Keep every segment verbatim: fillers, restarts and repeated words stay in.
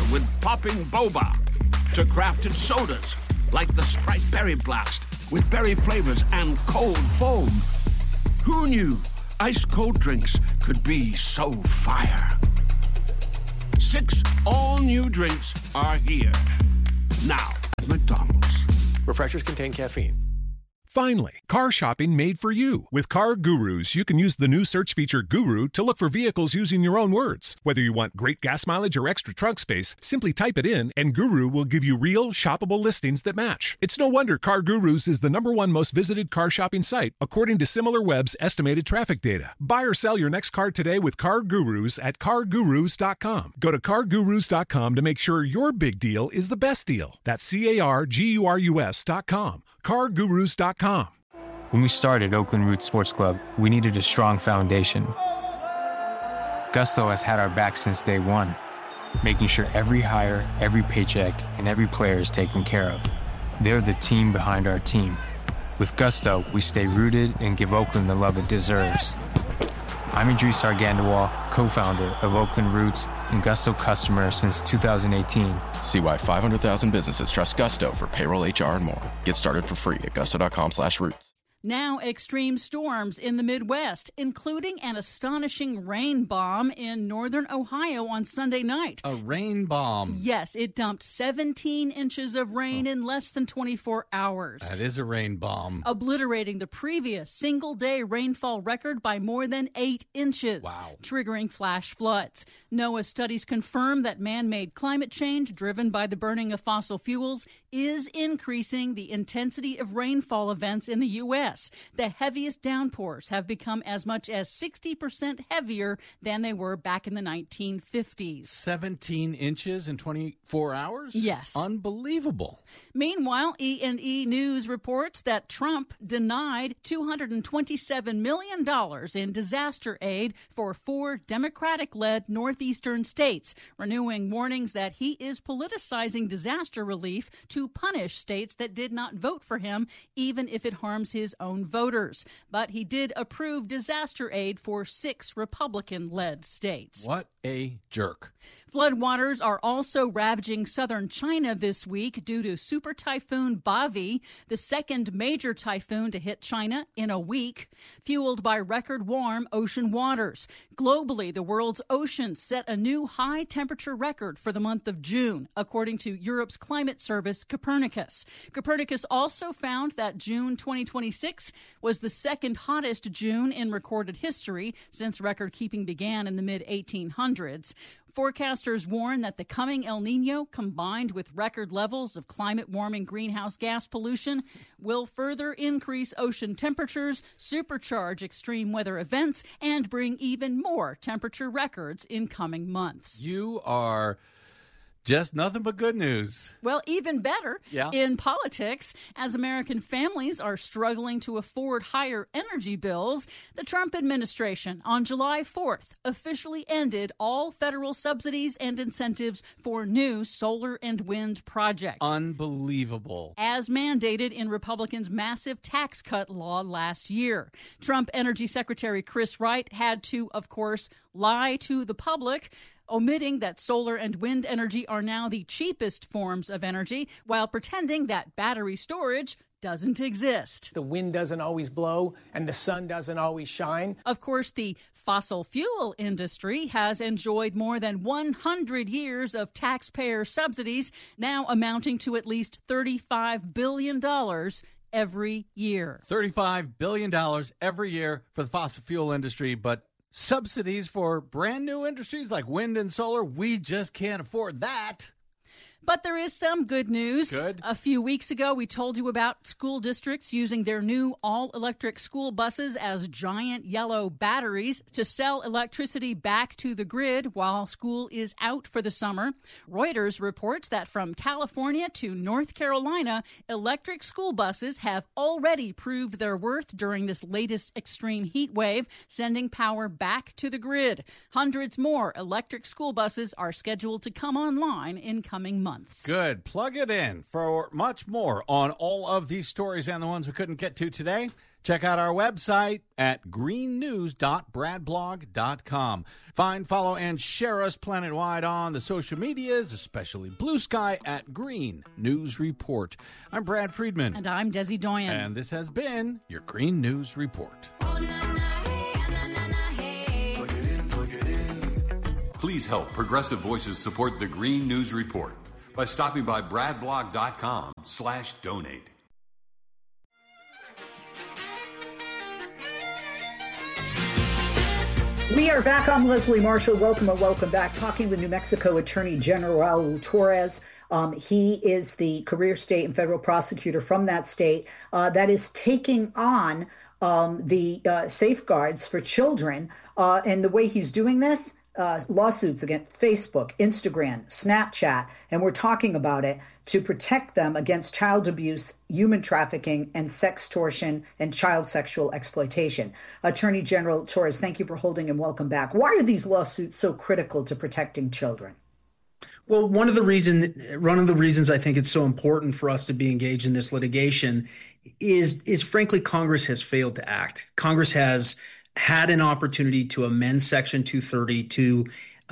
with popping boba to crafted sodas like the Sprite Berry Blast with berry flavors and cold foam. Who knew ice-cold drinks could be so fire? Six all-new drinks are here. Now at McDonald's. Refreshers contain caffeine. Finally, car shopping made for you. With Car Gurus, you can use the new search feature Guru to look for vehicles using your own words. Whether you want great gas mileage or extra trunk space, simply type it in and Guru will give you real, shoppable listings that match. It's no wonder Car Gurus is the number one most visited car shopping site, according to SimilarWeb's estimated traffic data. Buy or sell your next car today with Car Gurus at car gurus dot com. Go to car gurus dot com to make sure your big deal is the best deal. That's C A R G U R U S dot com. car gurus dot com. When we started Oakland Roots Sports Club, we needed a strong foundation. Gusto has had our back since day one, making sure every hire, every paycheck, and every player is taken care of. They're the team behind our team. With Gusto, we stay rooted and give Oakland the love it deserves. I'm Idris Argandawal, co-founder of Oakland Roots and Gusto customer since two thousand eighteen. See why five hundred thousand businesses trust Gusto for payroll, H R, and more. Get started for free at gusto dot com slash roots. Now extreme storms in the Midwest, including an astonishing rain bomb in northern Ohio on Sunday night. A rain bomb? Yes, it dumped seventeen inches of rain oh. in less than twenty-four hours. That is a rain bomb. Obliterating the previous single-day rainfall record by more than eight inches, wow. triggering flash floods. NOAA studies confirm that man-made climate change driven by the burning of fossil fuels is increasing the intensity of rainfall events in the U S The heaviest downpours have become as much as sixty percent heavier than they were back in the nineteen fifties. seventeen inches in twenty-four hours? Yes. Unbelievable. Meanwhile, E and E News reports that Trump denied two hundred twenty-seven million dollars in disaster aid for four Democratic-led northeastern states, renewing warnings that he is politicizing disaster relief to punish states that did not vote for him, even if it harms his own voters. But he did approve disaster aid for six Republican-led states. What a jerk. Floodwaters are also ravaging southern China this week due to Super Typhoon Bavi, the second major typhoon to hit China in a week, fueled by record warm ocean waters. Globally, the world's oceans set a new high temperature record for the month of June, according to Europe's climate service Copernicus. Copernicus also found that June twenty twenty-six was the second hottest June in recorded history since record keeping began in the mid eighteen hundreds. Forecasters warn that the coming El Niño, combined with record levels of climate-warming greenhouse gas pollution, will further increase ocean temperatures, supercharge extreme weather events, and bring even more temperature records in coming months. You are just nothing but good news. Well, even better yeah. in politics, as American families are struggling to afford higher energy bills, the Trump administration on July fourth officially ended all federal subsidies and incentives for new solar and wind projects. Unbelievable. As mandated in Republicans' massive tax cut law last year. Trump Energy Secretary Chris Wright had to, of course, lie to the public, omitting that solar and wind energy are now the cheapest forms of energy, while pretending that battery storage doesn't exist. The wind doesn't always blow and the sun doesn't always shine. Of course, the fossil fuel industry has enjoyed more than one hundred years of taxpayer subsidies, now amounting to at least thirty-five billion dollars every year. thirty-five billion dollars every year for the fossil fuel industry, but subsidies for brand new industries like wind and solar, we just can't afford that. But there is some good news. Good. A few weeks ago, we told you about school districts using their new all-electric school buses as giant yellow batteries to sell electricity back to the grid while school is out for the summer. Reuters reports that from California to North Carolina, electric school buses have already proved their worth during this latest extreme heat wave, sending power back to the grid. Hundreds more electric school buses are scheduled to come online in coming months. Good. Plug it in. For much more on all of these stories and the ones we couldn't get to today, Check out our website at green news dot brad blog dot com. Find, follow, and share us planet-wide on the social medias, especially Blue Sky at Green News Report. I'm Brad Friedman. And I'm Desi Doyen. And this has been your Green News Report. Please help Progressive Voices support the Green News Report by stopping by brad blog dot com slash donate. We are back. I'm Leslie Marshall. Welcome and welcome back. Talking with New Mexico Attorney General Raul Torres. Um, he is the career state and federal prosecutor from that state uh, that is taking on um, the uh, safeguards for children. Uh, and the way he's doing this, uh, lawsuits against Facebook, Instagram, Snapchat, and we're talking about it to protect them against child abuse, human trafficking, and sextortion and child sexual exploitation. Attorney General Torres, thank you for holding and welcome back. Why are these lawsuits so critical to protecting children? Well, one of the reason, one of the reasons I think it's so important for us to be engaged in this litigation is, is frankly, Congress has failed to act. Congress has had an opportunity to amend Section two thirty to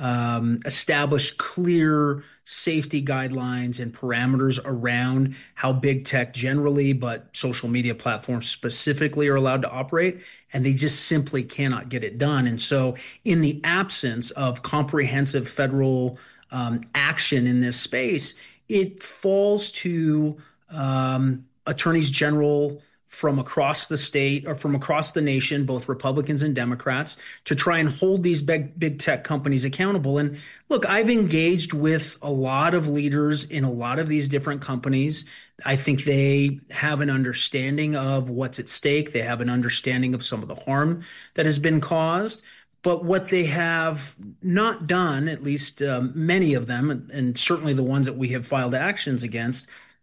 um, establish clear safety guidelines and parameters around how big tech generally, but social media platforms specifically, are allowed to operate, and they just simply cannot get it done. And so in the absence of comprehensive federal um, action in this space, it falls to um, attorneys general from across the state or from across the nation, both Republicans and Democrats, to try and hold these big, big tech companies accountable. And look, I've engaged with a lot of leaders in a lot of these different companies. I think they have an understanding of what's at stake. They have an understanding of some of the harm that has been caused. But what they have not done, at least um, many of them, and certainly the ones that we have filed actions against,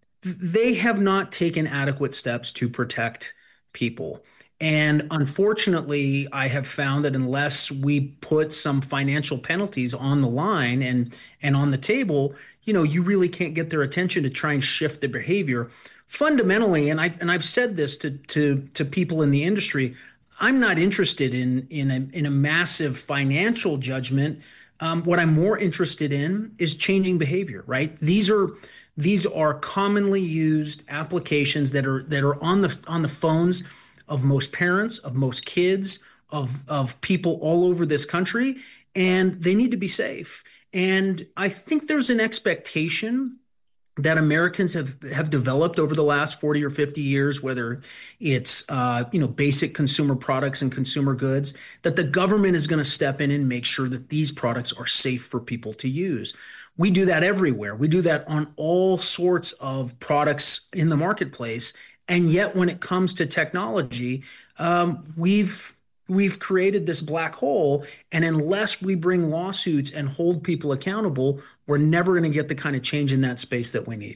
they have not taken adequate steps to protect people. And unfortunately, I have found that unless we put some financial penalties on the line and, and on the table, you know, you really can't get their attention to try and shift their behavior. Fundamentally, and I and I've said this to to to people in the industry, I'm not interested in in a, in a massive financial judgment. Um, what I'm more interested in is changing behavior, right? These are These are commonly used applications that are that are on the on the phones of most parents, of most kids, of of people all over this country, and they need to be safe. And I think there's an expectation that Americans have, have developed over the last forty or fifty years, whether it's uh, you know basic consumer products and consumer goods, that the government is going to step in and make sure that these products are safe for people to use. We do that everywhere. We do that on all sorts of products in the marketplace. And yet when it comes to technology, um, we've we've created this black hole. And unless we bring lawsuits and hold people accountable, we're never going to get the kind of change in that space that we need.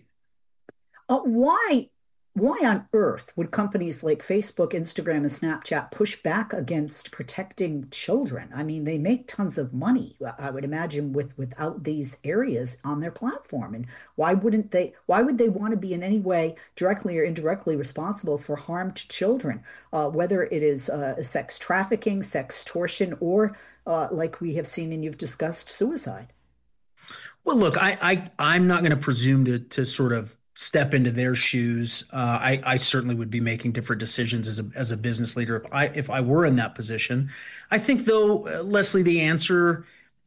Uh, why? Why on earth would companies like Facebook, Instagram, and Snapchat push back against protecting children? I mean, they make tons of money, I would imagine, with without these areas on their platform. And why wouldn't they? Why would they want to be in any way, directly or indirectly, responsible for harm to children, uh, whether it is uh, sex trafficking, sextortion, or uh, like we have seen and you've discussed, suicide? Well, look, I, I I'm not going to presume to to sort of step into their shoes. Uh, I, I certainly would be making different decisions as a as a business leader if I if I were in that position. I think, though, uh, Leslie, the answer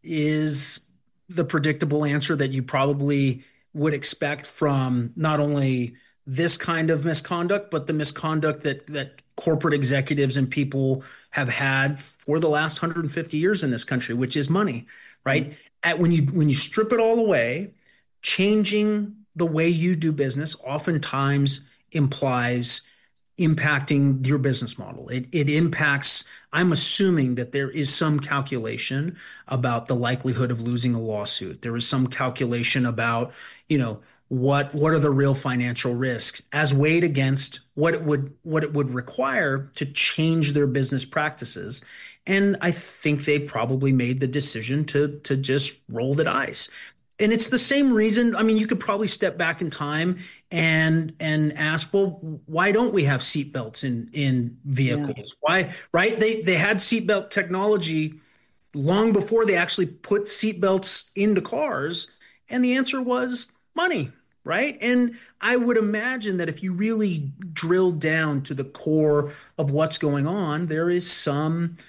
is the predictable answer that you probably would expect from not only this kind of misconduct, but the misconduct that that corporate executives and people have had for the last one hundred fifty years in this country, which is money, right? Mm-hmm. At when you when you strip it all away, changing the way you do business oftentimes implies impacting your business model. It, it impacts, I'm assuming that there is some calculation about the likelihood of losing a lawsuit. There is some calculation about, you know, what what are the real financial risks as weighed against what it would what it would require to change their business practices. And I think they probably made the decision to to just roll the dice. And it's the same reason. I mean, you could probably step back in time and and ask, well, why don't we have seatbelts in in vehicles? Yeah. Why, right? They they had seatbelt technology long before they actually put seatbelts into cars, and the answer was money, right? And I would imagine that if you really drill down to the core of what's going on, there is some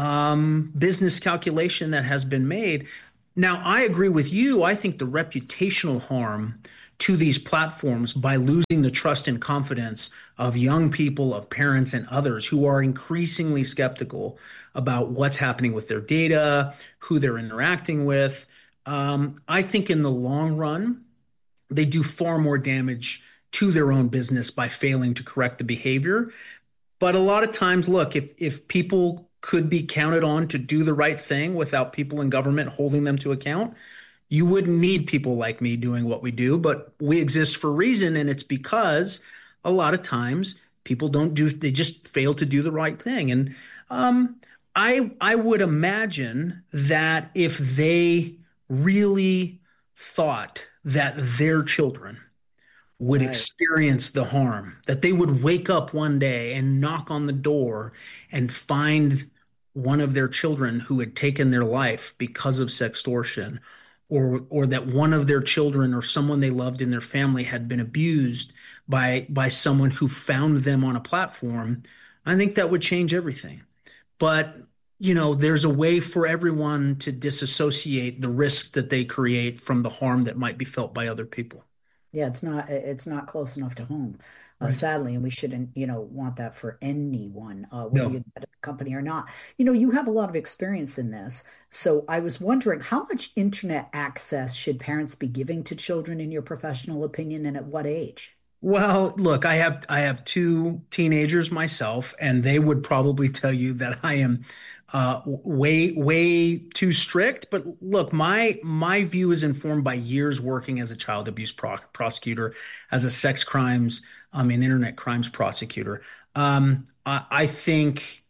um, business calculation that has been made. Now, I agree with you. I think the reputational harm to these platforms by losing the trust and confidence of young people, of parents and others who are increasingly skeptical about what's happening with their data, who they're interacting with. Um, I think in the long run, they do far more damage to their own business by failing to correct the behavior. But a lot of times, look, if if people could be counted on to do the right thing without people in government holding them to account, you wouldn't need people like me doing what we do. But we exist for a reason, and it's because a lot of times people don't do, they just fail to do the right thing. And um, I I would imagine that if they really thought that their children would right. experience the harm, that they would wake up one day and knock on the door and find one of their children who had taken their life because of sextortion, or or that one of their children or someone they loved in their family had been abused by by someone who found them on a platform, I think that would change everything. But, you know, there's a way for everyone to disassociate the risks that they create from the harm that might be felt by other people. Yeah, it's not it's not close enough to home, uh, right. sadly, and we shouldn't, you know, want that for anyone, uh, whether no. you're at a company or not. You know, you have a lot of experience in this, so I was wondering, how much internet access should parents be giving to children, in your professional opinion, and at what age? Well, look, I have I have two teenagers myself, and they would probably tell you that I am uh, way way too strict. But look, my my view is informed by years working as a child abuse pro- prosecutor, as a sex crimes um, and internet crimes prosecutor. Um, I, I think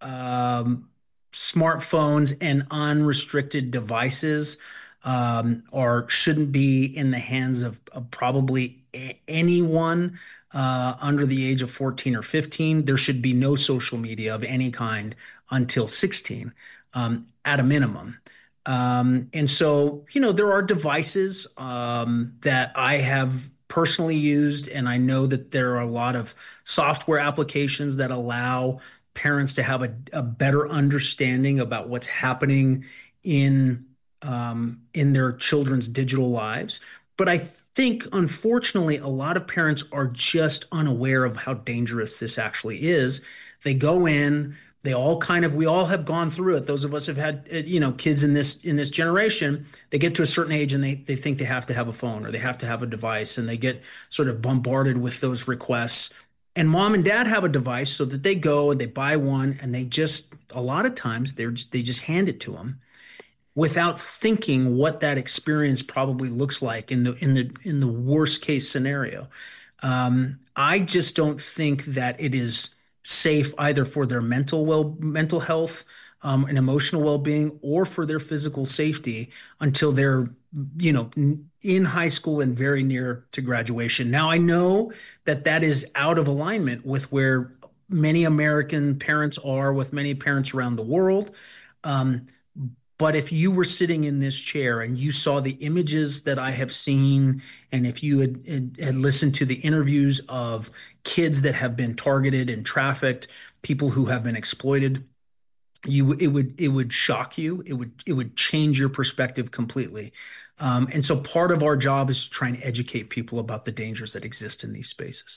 um, smartphones and unrestricted devices um, are shouldn't be in the hands of, of probably a- anyone uh, under the age of fourteen or fifteen. There should be no social media of any kind until sixteen, um, at a minimum. Um, and so, you know, there are devices um, that I have personally used, and I know that there are a lot of software applications that allow parents to have a, a better understanding about what's happening in um, in their children's digital lives. But I think, unfortunately, a lot of parents are just unaware of how dangerous this actually is. They go in, they all kind of, we all have gone through it. Those of us have had, you know, kids in this in this generation, they get to a certain age and they, they think they have to have a phone or they have to have a device, and they get sort of bombarded with those requests. And mom and dad have a device, so that they go and they buy one, and they just, a lot of times, they're just, they just hand it to them without thinking what that experience probably looks like in the in the in the worst case scenario. Um, I just don't think that it is safe either for their mental well mental health um, and emotional well-being, or for their physical safety until they're, you know, in high school and very near to graduation. Now, I know that that is out of alignment with where many American parents are, with many parents around the world. Um, But if you were sitting in this chair and you saw the images that I have seen, and if you had, had, had listened to the interviews of kids that have been targeted and trafficked, people who have been exploited, you it would it would shock you. It would it would change your perspective completely. Um, and so part of our job is to try and educate people about the dangers that exist in these spaces.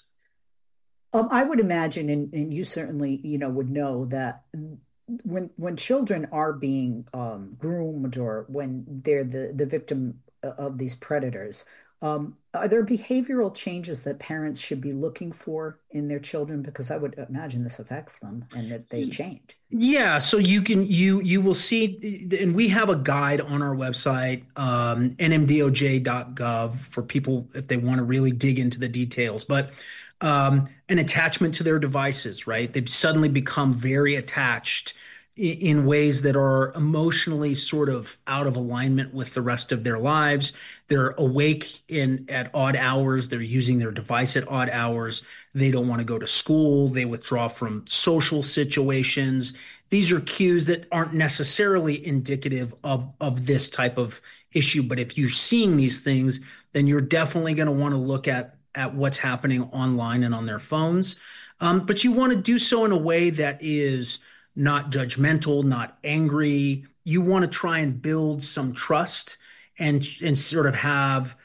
Um, I would imagine, and, and you certainly, you know, would know that when when children are being um, groomed, or when they're the, the victim of these predators, um, are there behavioral changes that parents should be looking for in their children? Because I would imagine this affects them and that they change. Yeah, so you can you you will see, and we have a guide on our website, um, N M D O J dot gov, for people if they want to really dig into the details. But um, an attachment to their devices, right? They've suddenly become very attached in ways that are emotionally sort of out of alignment with the rest of their lives. They're awake in at odd hours. They're using their device at odd hours. They don't want to go to school. They withdraw from social situations. These are cues that aren't necessarily indicative of, of this type of issue. But if you're seeing these things, then you're definitely going to want to look at, at what's happening online and on their phones. Um, but you want to do so in a way that is not judgmental, not angry. You want to try and build some trust and and sort of have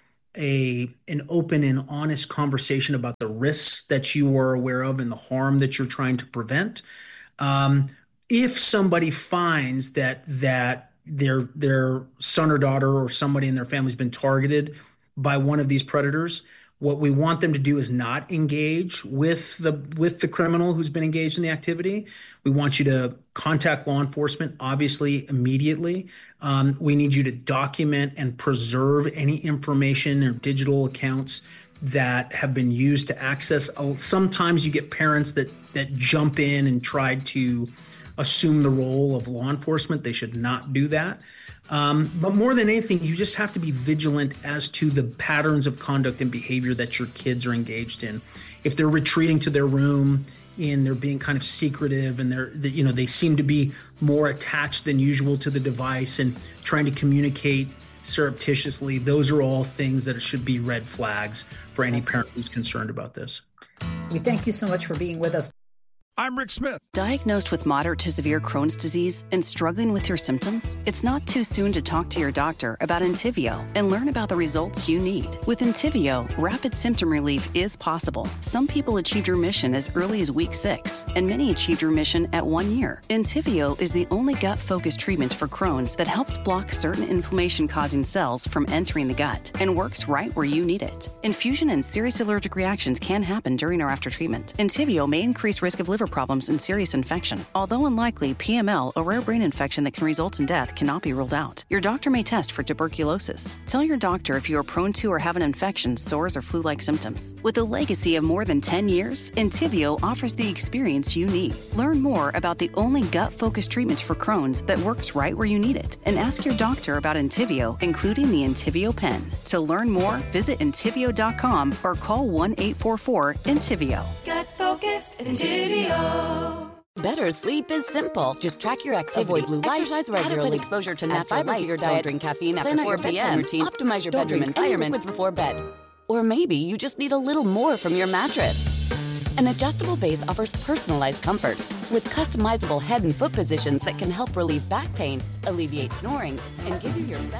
a an open and honest conversation about the risks that you are aware of and the harm that you're trying to prevent. Um, if somebody finds that that their their son or daughter or somebody in their family has been targeted by one of these predators, what we want them to do is not engage with the with the criminal who's been engaged in the activity. We want you to contact law enforcement, obviously, immediately. Um, we need you to document and preserve any information or digital accounts that have been used to access. Sometimes you get parents that that jump in and try to assume the role of law enforcement. They should not do that. Um, but more than anything, you just have to be vigilant as to the patterns of conduct and behavior that your kids are engaged in. If they're retreating to their room and they're being kind of secretive and they're, you know, they seem to be more attached than usual to the device and trying to communicate surreptitiously, those are all things that should be red flags for any parent who's concerned about this. We thank you so much for being with us. I'm Rick Smith. Diagnosed with moderate to severe Crohn's disease and struggling with your symptoms? It's not too soon to talk to your doctor about Entyvio and learn about the results you need. With Entyvio, rapid symptom relief is possible. Some people achieved remission as early as week six, and many achieved remission at one year. Entyvio is the only gut-focused treatment for Crohn's that helps block certain inflammation-causing cells from entering the gut and works right where you need it. Infusion and serious allergic reactions can happen during or after treatment. Entyvio may increase risk of liver problems and serious infection. Although unlikely, P M L, a rare brain infection that can result in death, cannot be ruled out. Your doctor may test for tuberculosis. Tell your doctor if you are prone to or have an infection, sores, or flu-like symptoms. With a legacy of more than ten years, Entyvio offers the experience you need. Learn more about the only gut-focused treatment for Crohn's that works right where you need it, and ask your doctor about Entyvio, including the Entyvio pen. To learn more, visit Entyvio dot com or call one eight four four Entyvio. Gut-focused Entyvio. Better sleep is simple. Just track your activity, avoid blue light, exercise regularly, add exposure to natural light, to your diet, don't drink caffeine after four p.m., routine, optimize your bedroom environment before bed. Or maybe you just need a little more from your mattress. An adjustable base offers personalized comfort with customizable head and foot positions that can help relieve back pain, alleviate snoring, and give you your best